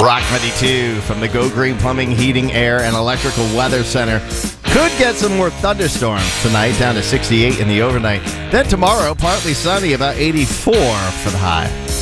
Rock 92 from the Go Green Plumbing, Heating, Air, and Electrical Weather Center. Could get some more thunderstorms tonight, down to 68 in the overnight. Then tomorrow, partly sunny, about 84 for the high.